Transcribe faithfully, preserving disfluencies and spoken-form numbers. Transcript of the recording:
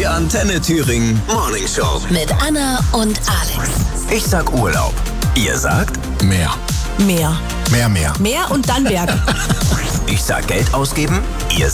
Die Antenne Thüringen Morning Show. Mit Anna und Alex. Ich sag Urlaub. Ihr sagt Mehr. Mehr. Mehr, mehr. Mehr und dann Berg. Ich sag Geld ausgeben. Ihr